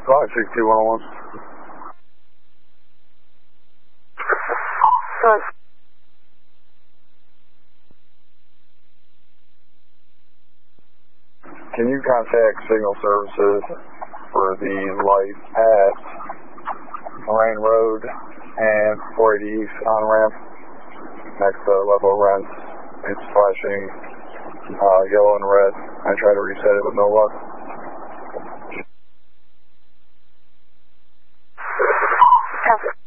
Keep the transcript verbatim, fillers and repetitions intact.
five six two one oh one. Good. Can you contact Signal Services for the light at Moraine Road and four eighty East on-ramp next to level rents? It's flashing uh, yellow and red. I tried to reset it with no luck. Copy.